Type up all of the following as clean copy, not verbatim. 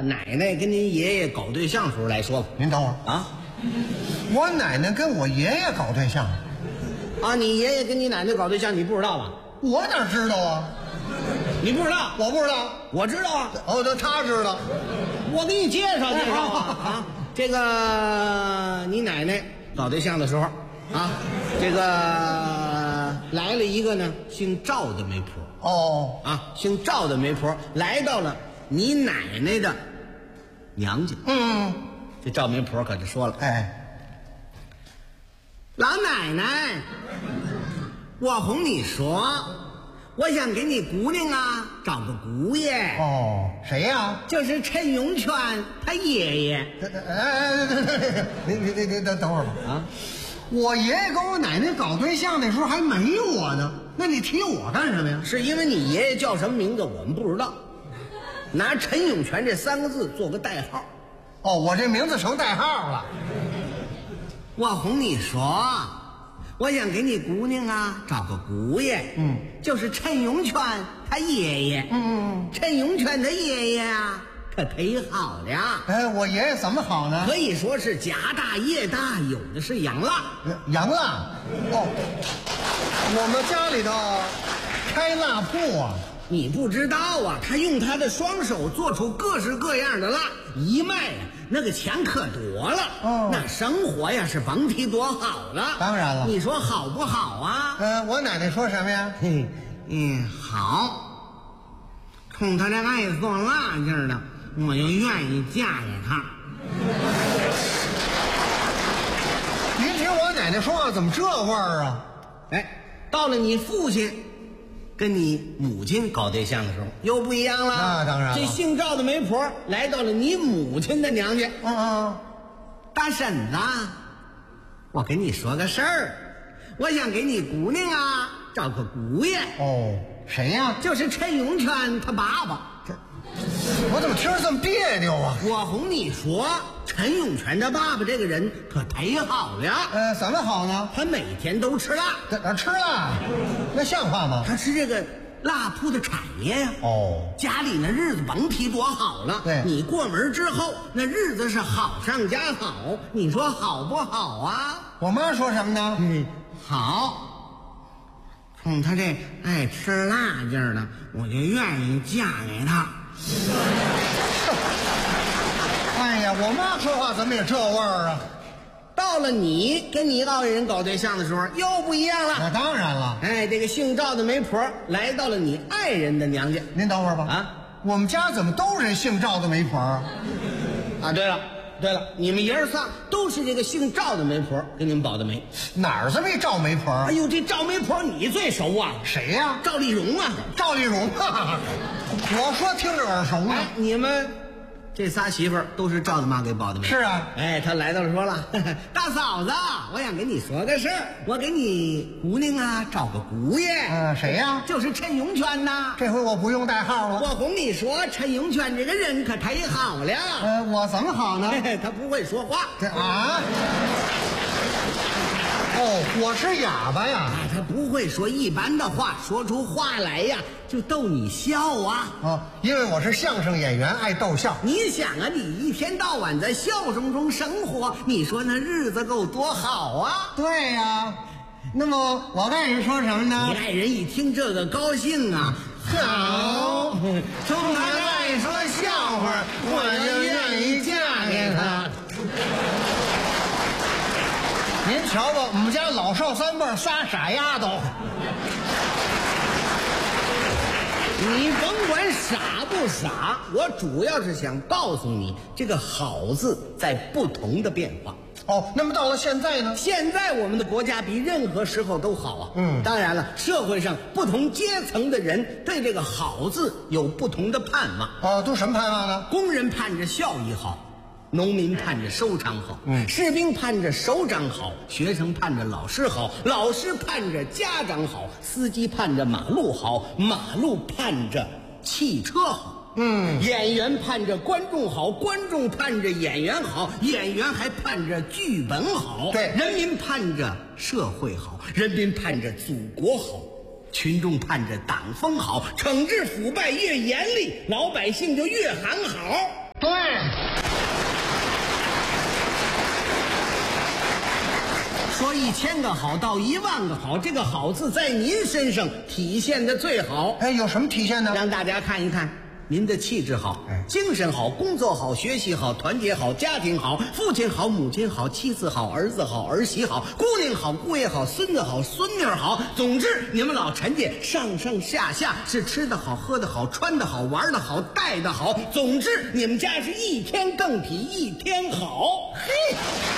奶奶跟您爷爷搞对象时候来说吧。 您等会儿啊， 我奶奶跟我爷爷搞对象啊，你爷爷跟你奶奶搞对象，你不知道吧？ 我哪知道啊？ 你不知道？ 我不知道， 我知道啊。 哦，那他知道。 我给你介绍介绍啊。这个你奶奶搞对象的时候啊，这个来了一个呢姓赵的媒婆。 哦啊，姓赵的媒婆来到了你奶奶的娘家。这赵媒婆可就说了：“ 哎， 老奶奶，我哄你说，我想给你姑娘啊找个姑爷。 哦，谁呀？ 就是陈永全他爷爷。 你等会儿吧啊！ 我爷爷跟我奶奶搞对象那时候还没我呢，那你提我干什么呀？ 是因为你爷爷叫什么名字我们不知道，拿陈永全这3个字做个代号。 哦，我这名字成代号了。 我哄你说，我想给你姑娘啊找个姑爷。就是陈永全他爷爷。陈永全他爷爷啊可忒好了。 哎，我爷爷怎么好呢？ 可以说是家大业大，有的是洋蜡。 洋蜡？哦，我们家里头开蜡铺啊。 你不知道啊，他用他的双手做出各式各样的蜡，一卖呀，那个钱可多了。那生活呀是甭提多好了。 当然了， 你说好不好啊？ 我奶奶说什么呀？ 好。冲他这爱做蜡劲的，我就愿意嫁给他。 您听我奶奶说话怎么这味儿啊？ 哎，到了你父亲跟你母亲搞对象的时候又不一样了。 那当然了， 这姓赵的媒婆来到了你母亲的娘家。大婶子，我跟你说个事儿，我想给你姑娘啊找个姑爷。 哦，谁呀？ 就是陈永全他爸爸。 我怎么听着这么别扭啊？ 我哄你说，陈永全他爸爸这个人可忒好了。 怎么好呢？ 他每天都吃蜡。 吃蜡？那像话吗？ 他吃这个蜡铺的产业呀。家里那日子甭提多好了。 对， 你过门之后，那日子是好上加好，你说好不好啊？ 我妈说什么呢？ 好。冲他这爱吃辣劲儿的，我就愿意嫁给他。 哎呀，我妈说话怎么也这味儿啊？ 到了你跟你爱人搞对象的时候又不一样了。 那当然了。 哎，这个姓赵的媒婆来到了你爱人的娘家。 您等会儿吧。 啊， 我们家怎么都是姓赵的媒婆啊？ 对了，你们爷儿仨都是这个姓赵的媒婆给你们保的媒。 哪儿这么一赵媒婆？ 哎呦，这赵媒婆你最熟啊。 谁呀？ 赵丽蓉啊。 赵丽蓉啊。我说听着耳熟呢。 你们这仨媳妇儿都是赵大妈给保的媒。 是啊。 哎，她来到了说了，大嫂子，我想跟你说个事儿，我给你姑娘啊找个姑爷。 谁呀？ 就是陈永全呐。 这回我不用代号了。 我哄你说，陈永全这个人可忒好了。 我怎么好呢？ 他不会说话。 我是哑巴呀。 他不会说一般的话，说出话来呀就逗你笑啊。 因为我是相声演员，爱逗笑。 你想啊，你一天到晚在笑声中生活，你说那日子够多好啊。 对呀。那么我爱人说什么呢？ 你爱人一听这个高兴啊。 好，从他爱说笑话，我就愿意嫁给他。您瞧吧，我们家老少三辈仨傻丫头。 你甭管傻不傻，我主要是想告诉你，这个好字在不同的变化。 那么到了现在呢？ 现在我们的国家比任何时候都好啊。当然了，社会上不同阶层的人对这个好字有不同的盼望。 都什么盼望呢？ 工人盼着效益好，农民盼着收场好，士兵盼着首长好，学生盼着老师好，老师盼着家长好，司机盼着马路好，马路盼着汽车好。演员盼着观众好，观众盼着演员好，演员还盼着剧本好。 对， 人民盼着社会好，人民盼着祖国好，群众盼着党风好，惩治腐败越严厉，老百姓就越喊好。 对。 1000个好，到10000个好，这个好字在您身上体现的最好。 哎，有什么体现呢？ 让大家看一看。您的气质好，精神好，工作好，学习好，团结好，家庭好，父亲好，母亲好，妻子好，儿子好，儿媳好，姑娘好，姑爷好，孙子好，孙女好。总之，你们老陈家上上下下是吃的好，喝的好，穿的好，玩的好，带的好。总之，你们家是一天更比一天好。嘿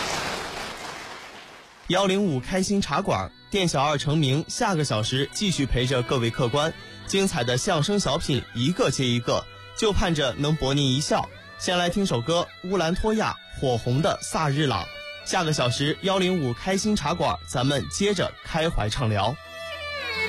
，105开心茶馆，店小二成名，下个小时继续陪着各位客官。精彩的相声小品一个接一个，就盼着能博您一笑。先来听首歌，乌兰托娅火红的萨日朗。下个小时105开心茶馆，咱们接着开怀畅聊。